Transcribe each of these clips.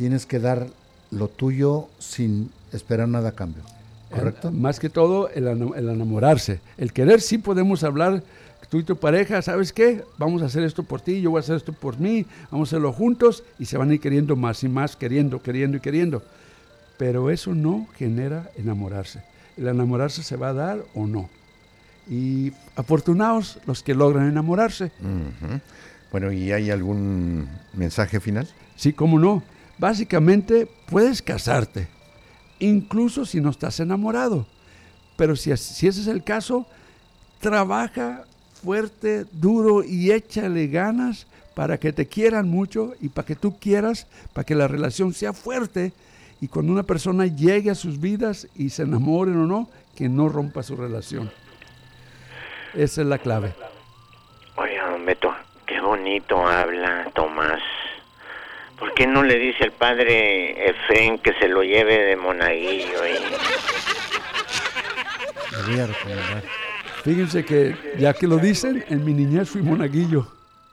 tienes que dar lo tuyo sin esperar nada a cambio, ¿correcto? Más que todo el enamorarse. El querer sí podemos hablar, tú y tu pareja, ¿sabes qué? Vamos a hacer esto por ti, yo voy a hacer esto por mí, vamos a hacerlo juntos y se van a ir queriendo más y más, queriendo. Pero eso no genera enamorarse. El enamorarse se va a dar o no. Y afortunados los que logran enamorarse. Uh-huh. Bueno, ¿y hay algún mensaje final? Sí, cómo no. Básicamente puedes casarte, incluso si no estás enamorado. Pero si ese es el caso, trabaja fuerte, duro y échale ganas para que te quieran mucho y para que tú quieras, para que la relación sea fuerte. Y cuando una persona llegue a sus vidas y se enamoren o no, que no rompa su relación. Esa es la clave. Oye, don Beto, qué bonito habla Tomás. ¿Por qué no le dice al padre Efrén que se lo lleve de monaguillo? Le voy a recomendar. Fíjense que, ya que lo dicen, en mi niñez fui monaguillo.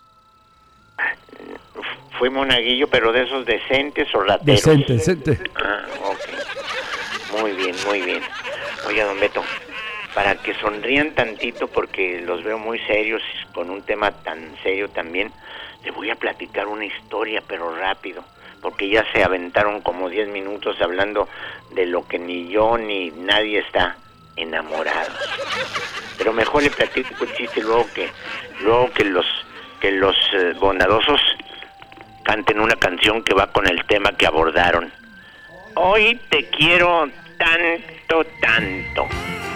Fui monaguillo, pero de esos decentes o rateros. Decente. Ah, ok. Muy bien. Oiga, don Beto, para que sonrían tantito, porque los veo muy serios, con un tema tan serio también, le voy a platicar una historia, pero rápido, porque ya se aventaron como 10 minutos hablando de lo que ni yo ni nadie está enamorado. Pero mejor le platico el chiste luego que los bondadosos canten una canción que va con el tema que abordaron. Hoy te quiero tanto, tanto.